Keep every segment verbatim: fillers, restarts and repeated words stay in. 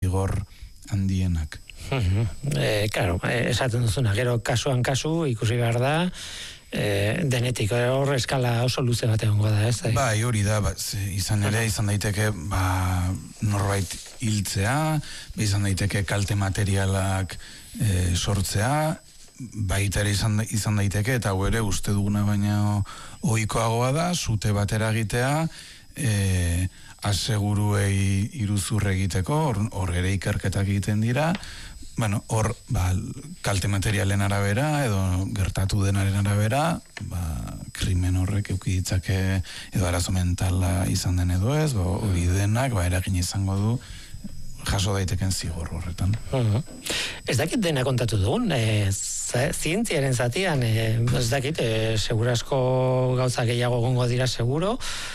zigor handienak. Uh-huh. E, claro, esaten duzuna, gero kasuan kasu ikusi behar da, e, denetik, hor eskala oso luze bat egongo da, ez? Bai, hori da, ba, izan ere, izan daiteke, ba, norbait hiltzea, ba, izan daiteke kalte materialak e, sortzea, baita ere izan, izan daiteke, eta hau ere uste duguna baina ohikoagoa da, zute batera egitea, e, aseguruei iruzur egiteko, hor ere ikerketak egiten dira, bueno, hor, ba, kalte materialen arabera, edo gertatu denaren arabera, ba, krimen horrek euki ditzake, edo arazo mentala izan den edo ez, ba, hori denak, ba, eragin izango du, jaso daiteken zigor horretan. Uh-huh. Ez dakit dena kontatu dugun, e, zientziaren zatian, e, ez dakit, e, segurasko gauza gehiago gongo dira seguro,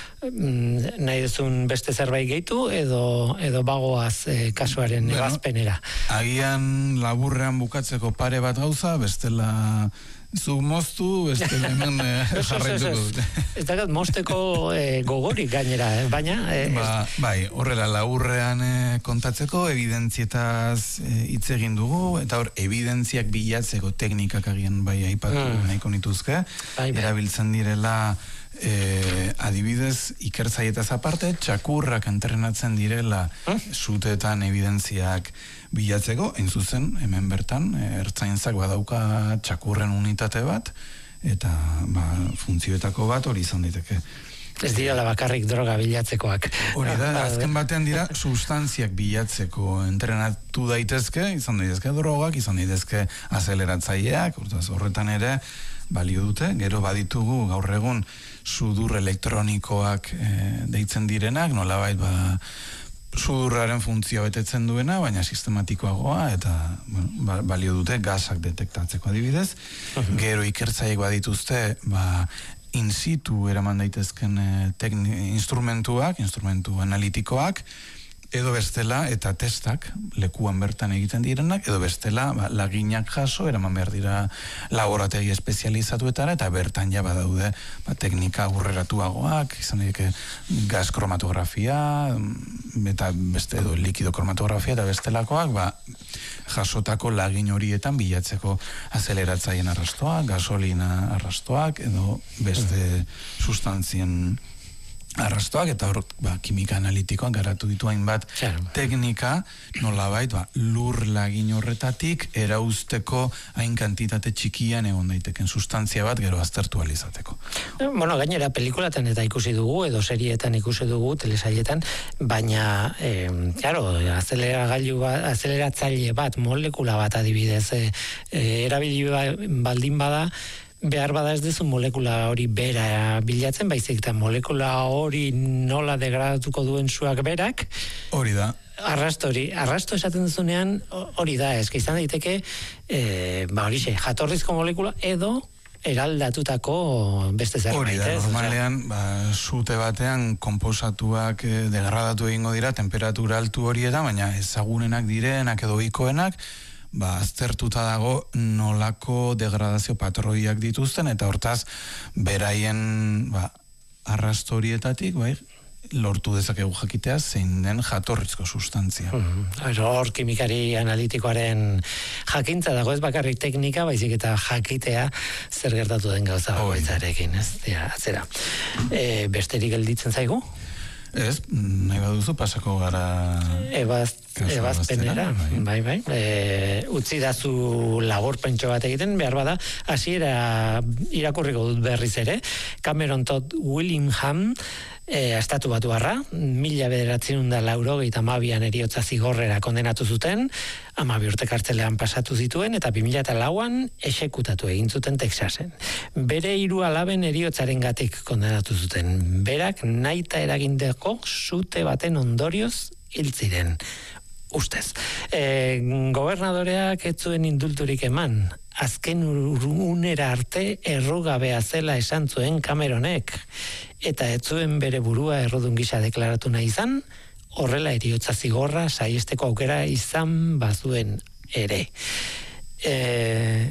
nahi duzun beste zerbait gehitu edo, edo bagoaz e, kasuaren bueno, ebazpenera. Agian laburrean bukatzeko pare bat gauza, bestela zu moztu, bestela hemen e, jarraituko dute. Ez dakat mozteko e, gogorik gainera, eh? Baina... E, ba, bai, horrela laburrean e, kontatzeko, evidentzietaz hitz e, egin dugu, eta hor, evidentziak bilatzeko teknikak agian bai aipatu mm. nahiko nituzke, bai, bai. Erabiltzen direla E, adibidez, ikertzaietaz aparte, txakurrak entrenatzen direla zutetan evidentziak bilatzeko, hain zuzen, hemen bertan, ertzaintzak badauka txakurren unitate bat, eta ba, funtzioetako bat hori izan daiteke. Ez dira bakarrik droga bilatzekoak. Hori da, azken batean dira substantziak bilatzeko entrenatu daitezke, izan daitezke drogak, izan daitezke azeleratzaileak, horretan ere balio dute, gero baditugu gaur egun sudur elektronikoak e, deitzen direnak, nolabait ba sudurraren funtzioa betetzen duena, baina sistematikoagoa, eta bueno, ba, balio dute gasak detektatzeko adibidez. Uh-huh. Gero ikertzaiek badituzte, ba in situ eraman daitezken e, tekni, instrumentuak, instrumentu analitikoak, edo bestela, eta testak lekuan bertan egiten direnak, edo bestela ba, laginak jaso, eraman behar dira laborategi espezializatuetara, eta bertan ja badaude ba, teknika aurreratuagoak, izan dike gas kromatografia, eta beste edo likido kromatografia, eta bestelakoak, ba, jasotako lagin horietan bilatzeko azeleratzaien arrastoak, gasolina arrastoak, edo beste sustantzien arrastoak, eta hor, ba, kimika analitikoan garatu ditu hainbat teknika, nolabait, ba, lur lagin horretatik erauzteko hain kantitate txikian egon daiteken sustantzia bat gero aztertu alizateko. Bueno, gainera pelikulatan eta ikusi dugu, edo serietan ikusi dugu, telesaietan, baina, eh, claro, azeleragailu bat, azeleratzaile bat, molekula bat adibidez, eh, eh, erabili baldin bada, behar bada ez dezu molekula hori bera bilatzen, baizik eta molekula hori nola degradatuko duen zuak berak. Hori da. Arrasto hori, arrasto esaten duzunean hori da, ez izan daiteke, e, ba hori xe, jatorrizko molekula edo eraldatutako beste zerbait. Hori da, normalean, ba, zute batean konposatuak eh, degradatu egingo dira, temperatura altu hori eta, baina ezagunenak direnak edo ohikoenak, ba, aztertuta dago nolako degradazio patroiak dituzten, eta hortaz, beraien ba, arrastorietatik, bai, lortu dezakegu jakitea zein den jatorrizko sustantzia. Mm-hmm. Hor kimikari analitikoaren jakintza dago, ez bakarrik teknika, baizik eta jakitea zer gertatu den gauza bakoitzarekin, ez? Ja, atzera. E, besterik gelditzen zaigu? Ez, nahi baduzu pasako gara Ebaz, ebazpenera, bai, bai. E, utzi dazu labor pentso bat egiten, behar bada, hasiera irakurriko dut berriz ere, Cameron Todd Willingham, e, estatu batu barra, mila bederatzen da laurogeita amabian eriotza zigorrera kondenatu zuten, amabi urte kartzelean pasatu zituen, eta bi mila eta lauan esekutatu egin zuten Texasen. Bere hiru alaben eriotzaren gatik kondenatu zuten. Berak nahita eragindeko zute baten ondorioz hil ziren. Ustez. E, gobernadoreak ez zuen indulturik eman. Azken unera arte errugabea zela esan zuen Cameronek. Eta ez zuen bere burua errodun gisa deklaratu nahi izan, horrela eriotza zigorra saiesteko aukera izan bazuen ere. E,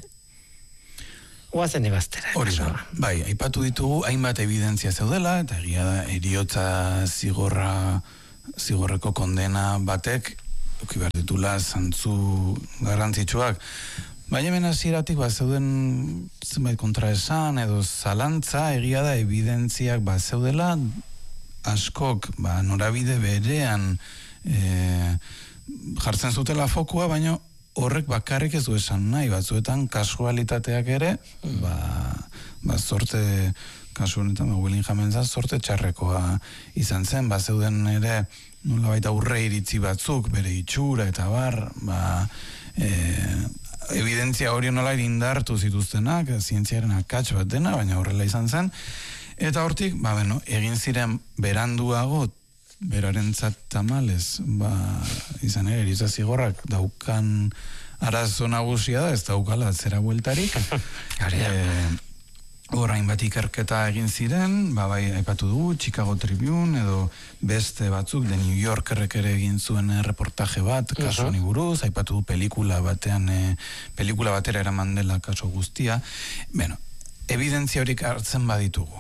Oazen ebaztera. Hori da, bai, aipatu ditugu hainbat evidentzia zeudela, eta egia da eriotza zigorra, zigorreko kondena batek uki behar ditula zantzu garrantzitsuak. Baina hemen hasieratik bat zeuden zenbait kontraesan edo zalantza, egia da evidentziak bat zeudela askok ba, norabide berean e, jartzen zutela fokua, baina horrek bakarrik ez du esan nahi, batzuetan kasualitateak ere, ba, ba zorte, kasu honetan, ba, Willingham-entzat zorte txarrekoa izan zen, ba zeuden ere nolabait aurre iritzi batzuk, bere itxura eta bar, ba, e, evidentzia hori nola indartu zituztenak, zientziaren akats bat dena, baina horrela izan zen, eta hortik, ba, bueno, egin ziren beranduago, berarentzat tamalez, ba, izan ere, eriza zigorrak daukan arazo nagusia da, ez daukala zera bueltarik. e, Orain bat ikerketa egin ziren, ba, bai, aipatu dugu, Chicago Tribune, edo beste batzuk, de New Yorkerrek ere egin zuen reportaje bat, kasu honi buruz, aipatu du pelikula batean, e, pelikula batera eraman dela kaso guztia. Bueno, evidentzia horik hartzen baditugu.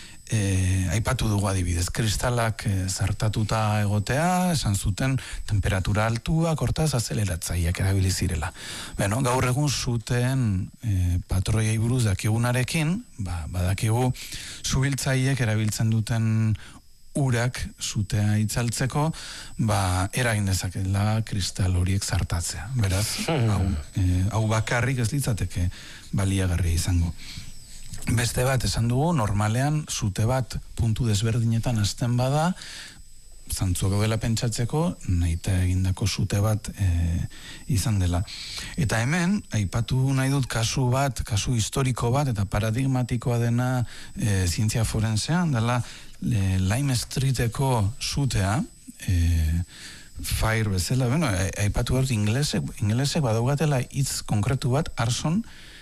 E, aipatu dugu adibidez, kristalak e, zartatuta egotea, esan zuten temperatura altuak, hortaz azeleratzaileak erabili zirela. Bueno, gaur egun zuten e, patroiei buruz dakigunarekin, ba, badakigu zubiltzaileek erabiltzen duten urak zutea itzaltzeko, ba, eragin dezakela kristal horiek zartatzea. Beraz, hau, e, hau bakarrik ez litzateke baliagarria izango. Beste bat esan dugu, normalean zute bat puntu desberdinetan hasten bada, zantzuak dela pentsatzeko, nahita egindako zute bat e, izan dela. Eta hemen, aipatu nahi dut kasu bat, kasu historiko bat, eta paradigmatikoa dena e, zientzia forensean, dela e, Lime Streeteko zutea, e, fire bezala, bueno, aipatu dut inglesek, inglesek badaugatela hitz konkretu bat, arson,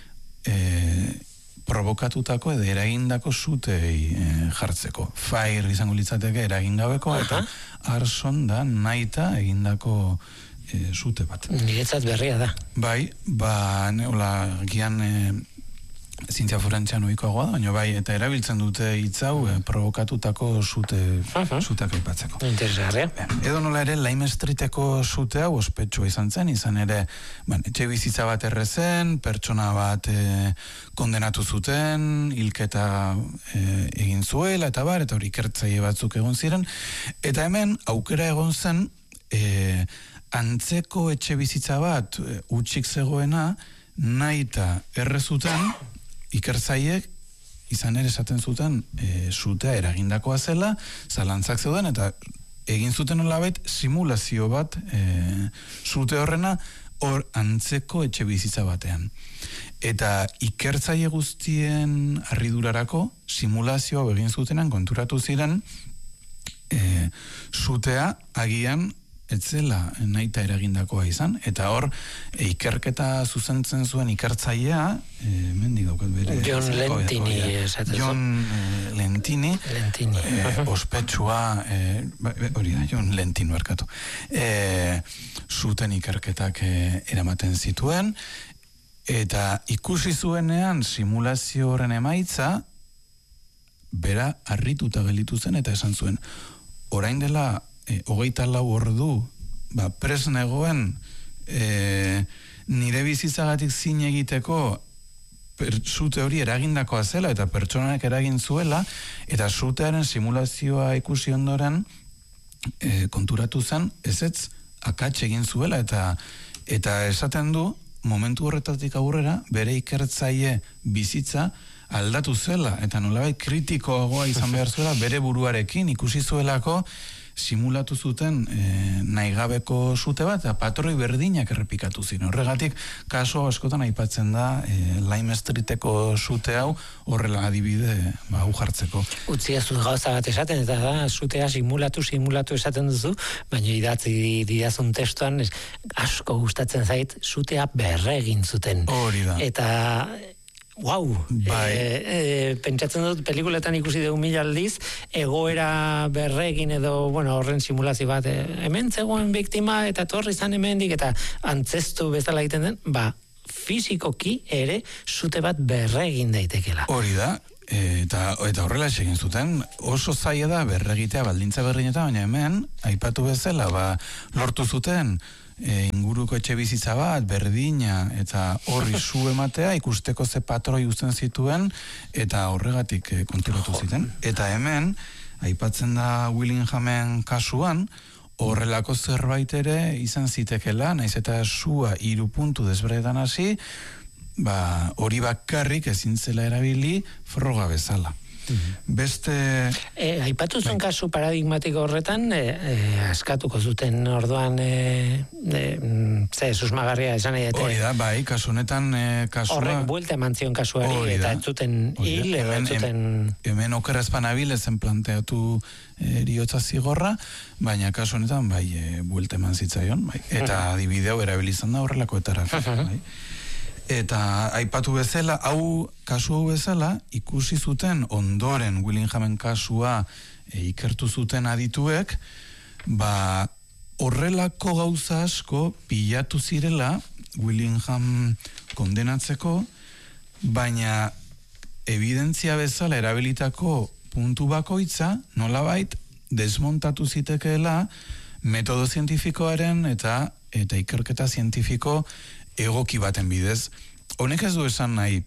e, provokatutako edo eragindako zutei e, jartzeko. Fire izango litzateke eragingabeko, eta arson da nahita egindako e, zute bat. Niretzat berria da. Bai, ba, neola, gian e, zientzia forentzean ohikoagoa da, baina bai, eta erabiltzen dute hitz hau e, provokatutako zute, zuteak aipatzeko. Interesgarria. Edo nola ere, Lime Streeteko zute hau ospetsua izan zen, izan ere, ban, etxe bizitza bat errezen, pertsona bat e, kondenatu zuten, hilketa e, egin zuela, eta bar, eta hori ikertzaile batzuk egon ziren, eta hemen, aukera egon zen, e, antzeko etxe bizitza bat e, utxik zegoena, nahita errezuten, ikertzaiek izan ere esaten zuten e, zutea eragindakoa zela, zalantzak zeuden, eta egin zuten nolabait simulazio bat e, zute horrena hor antzeko etxe bizitza batean. Eta ikertzaile guztien harridurarako simulazioa egin zutenan konturatu ziren e, zutea agian etzela nahita eragindakoa izan, eta hor e, ikerketa zuzentzen zuen ikertzailea, e, mendik daukat bere... John Lentini, esaten John e, Lentini, Lentini. E, ospetsua, e, hori da, John Lentini barkatu, e, zuten ikerketak e, eramaten zituen, eta ikusi zuenean simulazio horren emaitza, bera harrituta gelditu zen, eta esan zuen, orain dela E, hogeita lau ordu ba, pres negoen e, nire bizitzagatik zin egiteko per, zute hori eragindakoa zela eta pertsonak eragin zuela, eta zutearen simulazioa ikusi ondoren e, konturatu zen ezetz akats egin zuela, eta eta esaten du momentu horretatik aurrera bere ikertzaile bizitza aldatu zela, eta nolabait kritikoagoa izan behar zuela bere buruarekin, ikusi zuelako simulatu zuten e, nahigabeko zute bat, eta patroi berdinak errepikatu ziren. Horregatik, kaso askotan aipatzen da e, Lime Streeteko zute hau horrela adibide ba, hau jartzeko. Utzia zu gauza bat esaten, eta da, zutea simulatu, simulatu esaten duzu, baina idatzi didazun testuan es, asko gustatzen zait, zutea berre egin zuten. Hori da. Eta... Wow, bai. e, e, pentsatzen dut pelikuletan ikusi dugu mila aldiz, egoera berregin edo, bueno, horren simulazio bat, e, hemen zegoen biktima eta torri izan hemendik eta antzestu bezala egiten den, ba, fizikoki ere zute bat berregin daitekela. Hori da, eta, eta horrela egin zuten, oso zaila da berregitea baldintza berrinetan, baina hemen, aipatu bezala, ba, lortu zuten, e, inguruko etxe bizitza bat, berdina, eta horri zu ematea, ikusteko ze patroi uzten zituen, eta horregatik e, konturatu ziten. Eta hemen, aipatzen da Willinghamen kasuan, horrelako zerbait ere izan zitekela, naiz eta sua hiru puntu desberdetan hasi, ba, hori bakarrik ezin zela erabili froga bezala. Mm-hmm. Beste... E, aipatu zen kasu paradigmatiko horretan, e, e, askatuko zuten orduan, e, e, ze, susmagarria esan nahi. Hori da, bai, kasu honetan e, kasua... Horrek buelta eman zion kasuari, eta ez zuten hil, edo ez zuten... Hemen okerazpan abil ezen planteatu eriotza zigorra, baina kasu honetan, bai, e, buelta eman zitzaion, bai, eta adibideo erabilizan da horrelako etarako, bai. Eta aipatu bezala, hau kasu hau bezala, ikusi zuten ondoren Willinghamen kasua e, ikertu zuten adituek, ba horrelako gauza asko pilatu zirela Willingham kondenatzeko, baina evidentzia bezala erabilitako puntu bakoitza nolabait desmontatu zitekeela metodo zientifikoaren eta eta ikerketa zientifiko egoki baten bidez. Honek ez du esan nahi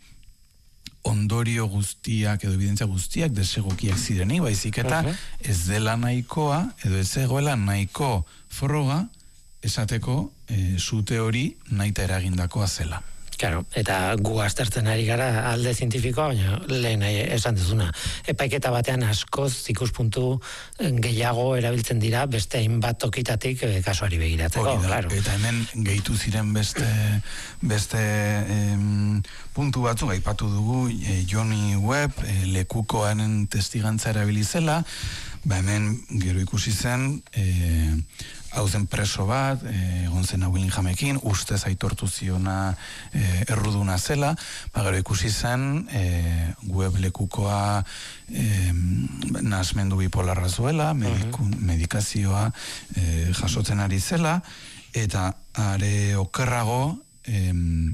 ondorio guztiak edo evidentzia guztiak desegokiak zirenik, baizik eta uh-huh. ez dela nahikoa edo ez egoela nahiko froga esateko e, zute hori naita eragindakoa zela. Claro, eta gu aztertzen ari gara alde zientifikoa, baina lehen esan duzuna. Epaiketa batean askoz ikuspuntu gehiago erabiltzen dira beste hainbat tokitatik kasuari begiratzeko. Claro. Eta hemen gehitu ziren beste, beste em, puntu batzuk, aipatu dugu e, Johnny Webb, e, lekukoaren testigantza erabilizela, ba hemen gero ikusi zen... E, hau zen preso bat, egon e, zena Willinghamekin, ustez aitortu ziona e, erruduna zela, bagero ikusi zen e, Webb lekukoa e, nasmendu bipolarra zuela, mediku, medikazioa e, jasotzen ari zela, eta are okerrago e,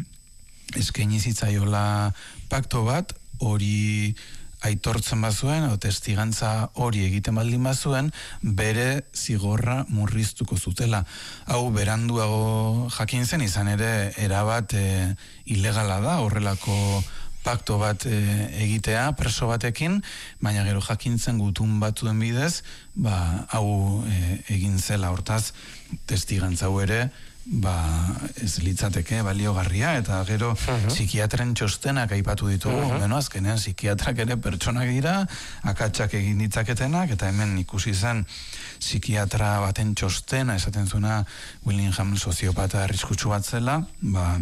eskaini zitzaiola pakto bat, hori aitortzen bazuen, o testigantza hori egiten baldin bazuen, bere zigorra murriztuko zutela. Hau, beranduago jakin zen, izan ere, erabat e, ilegala da, horrelako pakto bat e, egitea, preso batekin, baina gero jakintzen gutun batzuen bidez, ba, hau e, egin zela, hortaz, testigantza hau ere, ba, ez litzateke baliogarria, eta gero uh-huh. psikiatren txostenak aipatu ditugu, uh-huh. beno, azkenean psikiatrak ere pertsonak dira, akatsak egin ditzaketenak, eta hemen ikusi zen psikiatra baten txostena, esaten zuena Willingham soziopata arriskutsu bat zela, ba,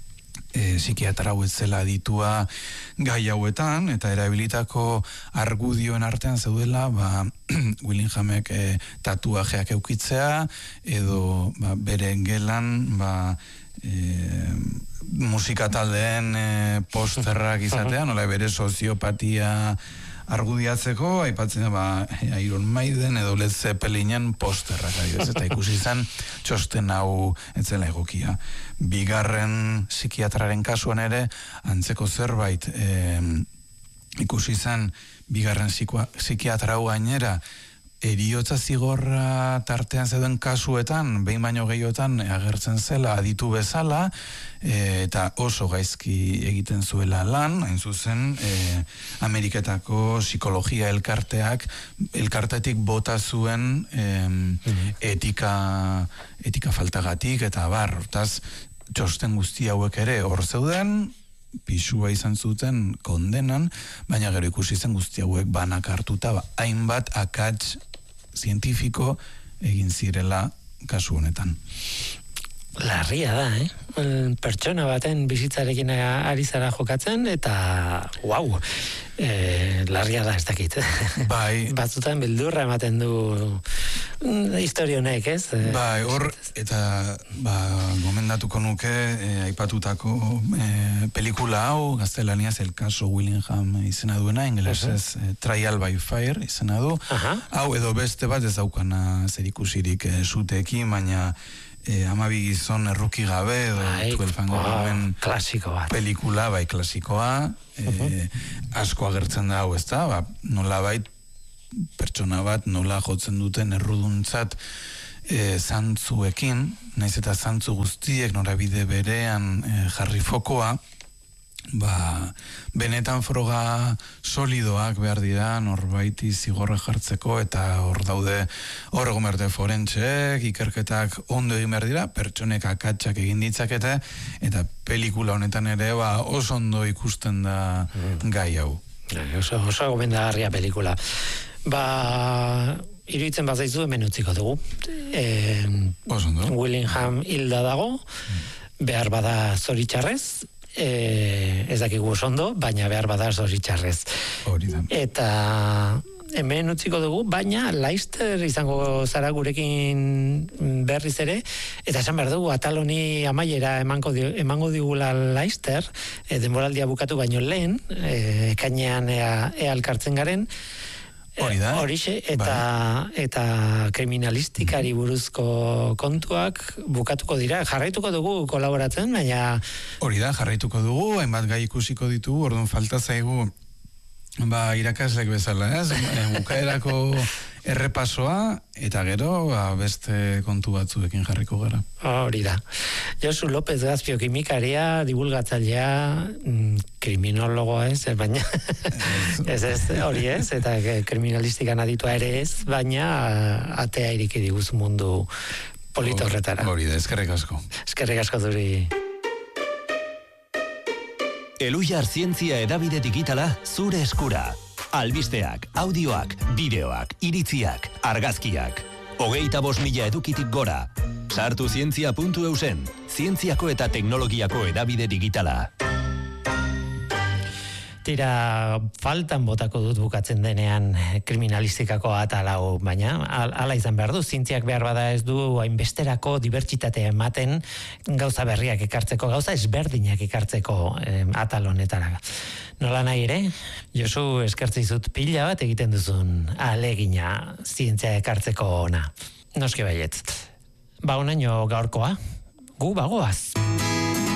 E, psikiatra hau ez zela ditua gai hauetan, eta erabilitako argudioen artean zeudela, ba, Willinghamek e, tatuajeak eukitzea, edo ba, bere gelan, ba, e, musika taldeen e, posterrak izatea, nola bere soziopatia argudiatzeko, aipatzen da, ba, Iron Maiden edo Led Zeppelinen posterrak, adibidez, eta ikusi zen txosten hau etzela egokia. Bigarren psikiatraren kasuan ere, antzeko zerbait e, ikusi zen bigarren psikiatra hau gainera, eriotza zigorra tartean zeuden kasuetan, behin baino gehiotan agertzen zela, aditu bezala, e, eta oso gaizki egiten zuela lan, hain zuzen, e, Ameriketako psikologia elkarteak, elkartetik bota zuen e, mm-hmm. etika, etika faltagatik, eta bar, hortaz, txosten guzti hauek ere hor zeuden, pisua izan zuten kondenan, baina gero ikusi zen guzti hauek banak hartuta, ba, hainbat akats zientifiko egin zirela kasu honetan. Larria da, eh? Pertsona baten bizitzarekin ari zara jokatzen, eta wow, e, larria da ez dakit. Bai. Batzutan bildurra ematen du historionek, ez? Bai, hor, eta ba, gomendatuko nuke e, aipatutako e, pelikula hau, gaztelaniaz El caso Willingham izena duena, ingelesez uh-huh. e, Trial by Fire izena du. Uh-huh. Hau edo beste bat ez daukana zerikusirik e, zuteekin, baina E, amabi gizon erruki gabe edo tuelfango gaben klasiko bat pelikula, bai klasikoa e, uh-huh. asko agertzen da hau, ez da, ba, nola bait pertsona bat nola jotzen duten erruduntzat e, zantzuekin, naiz eta zantzu guztiek norabide berean e, jarri fokoa, ba, benetan froga solidoak behar dira norbaiti zigorra jartzeko, eta hor daude hor egon behar de forentxeek, ikerketak ondo egin behar dira, pertsonek akatsak egin ditzakete, eta pelikula honetan ere ba, oso ondo ikusten da mm. gai hau. Oso, oso gomendagarria pelikula. Ba, iruditzen bazaizu hemen utziko dugu. E, Willingham hilda dago, mm. behar bada zoritxarrez, E, ez dakigu ondo, baina behar bada zoritxarrez. Eta hemen utziko dugu, baina Leicester izango zara gurekin berriz ere, eta esan behar dugu, atal honi amaiera emango, di, emango digula Leicester, e, denboraldia bukatu baino lehen, e, ekainean ea, ea elkartzen garen, Hori da. Horixe, eta, eta kriminalistikari buruzko kontuak bukatuko dira. Jarraituko dugu kolaboratzen, baina... Hori da, jarraituko dugu, hainbat gai ikusiko ditugu, orduan falta zaigu ba, irakaslek bezala, ez? Bukaerako errepasoa, eta gero ba, beste kontu batzuekin jarriko gara. Hori da. Josu López Gazpio kimikaria, divulgatzailea, kriminologoa ez, baina ez ez, hori ez, eta kriminalistikan aditua ere ez, baina atea iriki diguzu mundu polito horretara. Hori da, eskerrik asko. Eskerrik asko zuri. Elujar zientzia edabide digitala zure eskura. Albisteak, audioak, bideoak, iritziak, argazkiak. Hogeita bost mila edukitik gora. Sartu zientzia puntu eusen, zientziako eta teknologiako edabide digitala. Tira, faltan botako dut bukatzen denean kriminalistikako atalau, baina ala izan behar du, zientziak behar bada ez du hainbesterako dibertsitatea ematen gauza berriak ekartzeko, gauza ezberdinak ekartzeko eh, atal honetara. Nola nahi ere, Josu eskertzi zut pila bat egiten duzun alegina zientzia ekartzeko ona. Noski baietz. Ba honaino gaurkoa, gu bagoaz.